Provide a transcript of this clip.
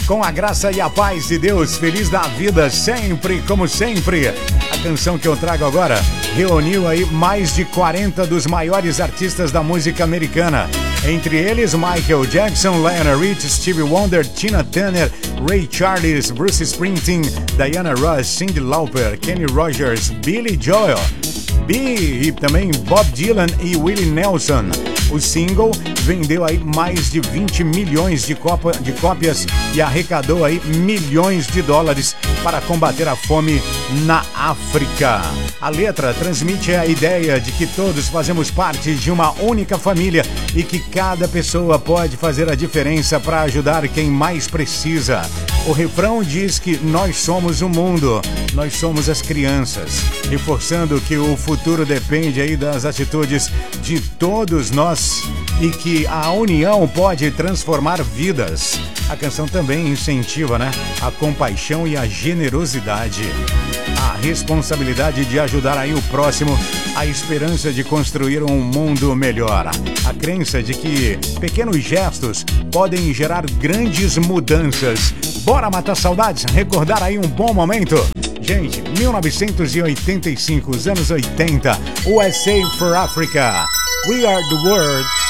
com a graça e a paz de Deus, feliz da vida, sempre como sempre. A canção que eu trago agora reuniu aí mais de 40 dos maiores artistas da música americana. Entre eles, Michael Jackson, Lionel Rich, Stevie Wonder, Tina Turner, Ray Charles, Bruce Springsteen, Diana Ross, Cyndi Lauper, Kenny Rogers, Billy Joel, e também Bob Dylan e Willie Nelson. O single vendeu aí mais de 20 milhões de cópias e arrecadou aí milhões de dólares para combater a fome na África. A letra transmite a ideia de que todos fazemos parte de uma única família e que cada pessoa pode fazer a diferença para ajudar quem mais precisa. O refrão diz que nós somos o mundo, nós somos as crianças, reforçando que o futuro depende aí das atitudes de todos nós e que a união pode transformar vidas. A canção também incentiva, a compaixão e a generosidade, a responsabilidade de ajudar aí o próximo, a esperança de construir um mundo melhor, a crença de que pequenos gestos podem gerar grandes mudanças. Bora matar saudades, recordar aí um bom momento? Gente, 1985, os anos 80, USA for Africa. We are the world.